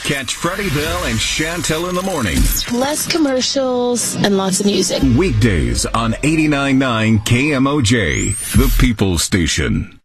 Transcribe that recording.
Catch Freddie Bell and Chantel in the morning. Less commercials and lots of music. Weekdays on 89.9 KMOJ, the People's Station.